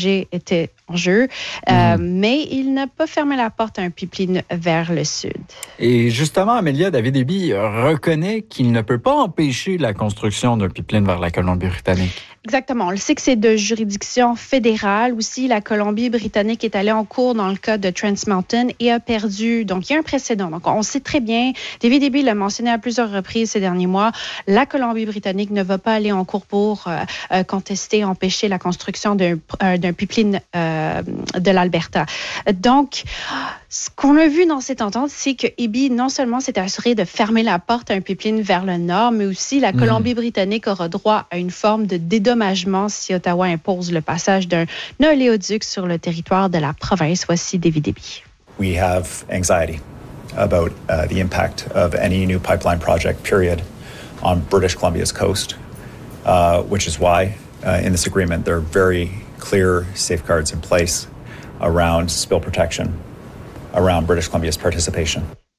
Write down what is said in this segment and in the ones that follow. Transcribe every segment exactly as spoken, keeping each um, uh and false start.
projet était en jeu. Mm-hmm. Euh, mais il n'a pas fermé la porte à un pipeline vers le sud. Et justement, Amelia, David Eby reconnaît qu'il ne peut pas empêcher la construction d'un pipeline vers la Colombie-Britannique. Exactement. On le sait que c'est de juridiction fédérale. Aussi, la Colombie-Britannique est allée en cours dans le cas de Trans Mountain et a perdu. Donc, il y a un précédent. Donc, on sait très bien, David Eby l'a mentionné à plusieurs reprises ces derniers mois, la Colombie-Britannique ne va pas aller en cours pour euh, euh, contester, empêcher la construction d'un, euh, d'un pipeline euh, de l'Alberta. Donc, ce qu'on a vu dans cette entente, c'est que Eby, non seulement s'est assuré de fermer la porte à un pipeline vers le nord, mais aussi la Colombie-Britannique aura droit à une forme de dédommagement si Ottawa impose le passage d'un oléoduc sur le territoire de la province. Voici David Eby. We have anxiety about uh, the impact of any new pipeline project, period, on British Columbia's coast, uh, which is why uh, in this agreement there are very clear safeguards in place around spill protection, around British Columbia's participation.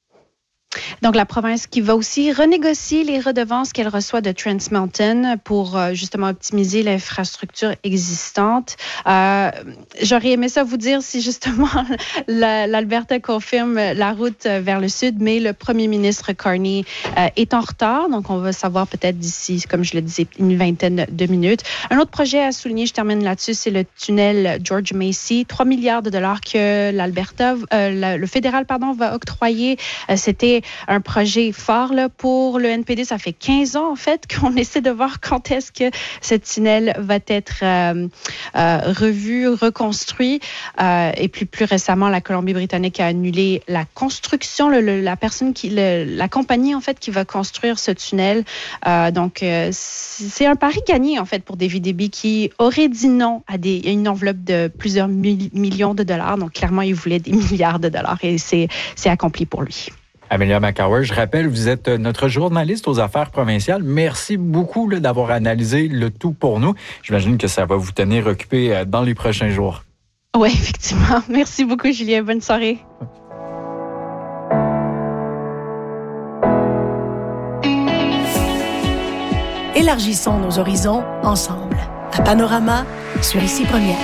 Donc, la province qui va aussi renégocier les redevances qu'elle reçoit de Trans Mountain pour euh, justement optimiser l'infrastructure existante. Euh, j'aurais aimé ça vous dire si justement la, l'Alberta confirme la route vers le sud, mais le premier ministre Carney euh, est en retard. Donc, on va savoir peut-être d'ici, comme je le disais, une vingtaine de minutes. Un autre projet à souligner, je termine là-dessus, c'est le tunnel George Macy. trois milliards de dollars que l'Alberta, euh, la, le fédéral, pardon, va octroyer. Euh, c'était un projet fort là, pour le N P D. Ça fait quinze ans, en fait, qu'on essaie de voir quand est-ce que ce tunnel va être euh, euh, revu, reconstruit. Euh, et puis, plus récemment, la Colombie-Britannique a annulé la construction, le, le, la personne qui, le, la compagnie, en fait, qui va construire ce tunnel. Euh, donc, euh, c'est un pari gagné, en fait, pour David Eby, qui aurait dit non à, des, à une enveloppe de plusieurs mi- millions de dollars. Donc, clairement, il voulait des milliards de dollars et c'est, c'est accompli pour lui. Amelia McCower, je rappelle, vous êtes notre journaliste aux affaires provinciales. Merci beaucoup là, d'avoir analysé le tout pour nous. J'imagine que ça va vous tenir occupé dans les prochains jours. Oui, effectivement. Merci beaucoup, Julien. Bonne soirée. Élargissons nos horizons ensemble. À Panorama, sur Ici Première.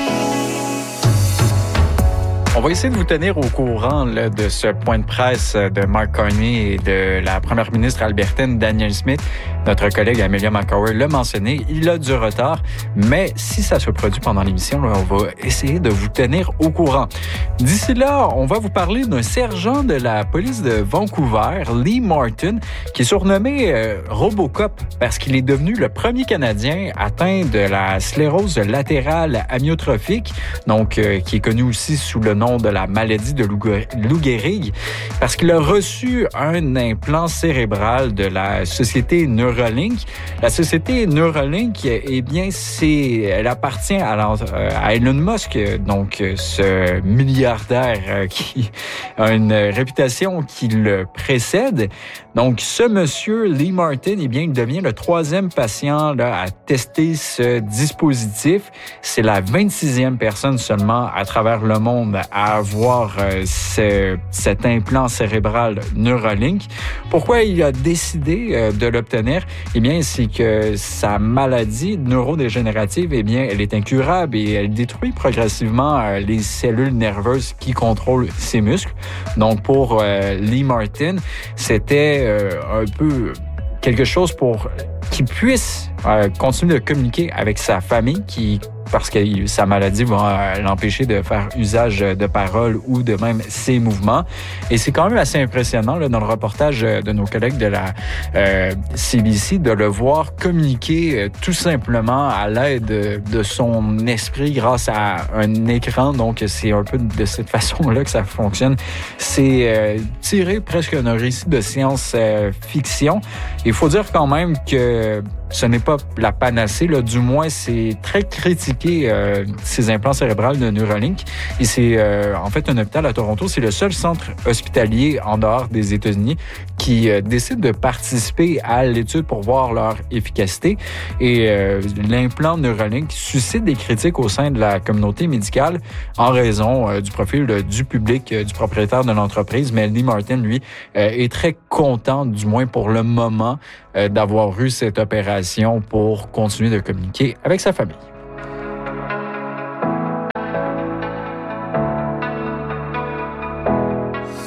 On va essayer de vous tenir au courant là, de ce point de presse de Mark Carney et de la première ministre albertaine Danielle Smith. Notre collègue Amelia McCower l'a mentionné, il a du retard, mais si ça se produit pendant l'émission, là, on va essayer de vous tenir au courant. D'ici là, on va vous parler d'un sergent de la police de Vancouver, Lee Martin, qui est surnommé euh, Robocop parce qu'il est devenu le premier Canadien atteint de la sclérose latérale amyotrophique, donc euh, qui est connu aussi sous le nom de la maladie de Lou Gehrig, parce qu'il a reçu un implant cérébral de la société Neuralink. La société Neuralink, eh bien, c'est, elle appartient à, à Elon Musk, donc ce milliardaire qui a une réputation qui le précède. Donc, ce monsieur, Lee Martin, eh bien, il devient le troisième patient là, à tester ce dispositif. C'est la vingt-sixième personne seulement à travers le monde à avoir euh, ce, cet implant cérébral Neuralink. Pourquoi il a décidé euh, de l'obtenir? Eh bien, c'est que sa maladie neurodégénérative, eh bien, elle est incurable et elle détruit progressivement euh, les cellules nerveuses qui contrôlent ses muscles. Donc, pour euh, Lee Martin, c'était euh, un peu quelque chose pour qu'il puisse euh, continuer de communiquer avec sa famille qui parce que sa maladie va l'empêcher de faire usage de paroles ou de même ses mouvements. Et c'est quand même assez impressionnant là, dans le reportage de nos collègues de la euh, C B C de le voir communiquer euh, tout simplement à l'aide de, de son esprit grâce à un écran. Donc, c'est un peu de cette façon-là que ça fonctionne. C'est euh, tiré presque d'un récit de science-fiction. Il faut dire quand même que ce n'est pas la panacée, là. Du moins, c'est très critiqué, euh, ces implants cérébrales de Neuralink. Et c'est euh, en fait un hôpital à Toronto. C'est le seul centre hospitalier en dehors des États-Unis qui euh, décide de participer à l'étude pour voir leur efficacité. Et euh, l'implant Neuralink suscite des critiques au sein de la communauté médicale en raison euh, du profil euh, du public, euh, du propriétaire de l'entreprise. Mais Lee Martin, lui, euh, est très content, du moins pour le moment, euh, d'avoir eu cette opération pour continuer de communiquer avec sa famille.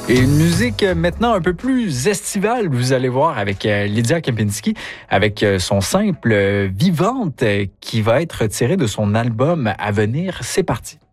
Et une musique maintenant un peu plus estivale, vous allez voir, avec Lydia Kempinski, avec son simple Vivante qui va être tiré de son album à venir. C'est parti.